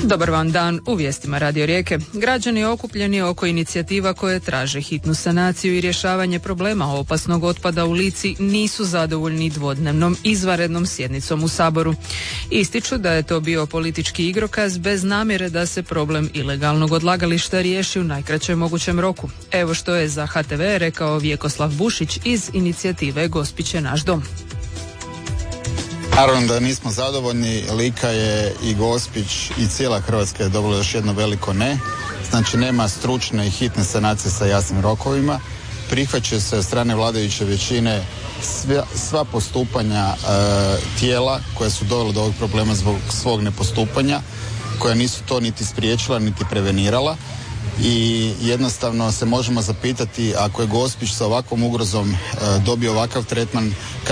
Dobar vam dan u vijestima Radio Rijeke. Građani okupljeni oko inicijativa koje traže hitnu sanaciju i rješavanje problema opasnog otpada u Lici nisu zadovoljni dvodnevnom izvanrednom sjednicom u Saboru. Ističu da je to bio politički igrokaz bez namjere da se problem ilegalnog odlagališta riješi u najkraćem mogućem roku. Evo što je za HTV rekao Vjekoslav Bušić iz inicijative Gospić je naš dom. Naravno da nismo zadovoljni, Lika je i Gospić i cijela Hrvatska je dobila još jedno veliko ne. Znači nema stručne i hitne sanacije sa jasnim rokovima. Prihvaća se od strane vladajuće većine sva postupanja tijela koja su dovela do ovog problema zbog svog nepostupanja, koja nisu to niti spriječila niti prevenirala. I jednostavno se možemo zapitati, ako je Gospić sa ovakvom ugrozom dobio ovakav tretman,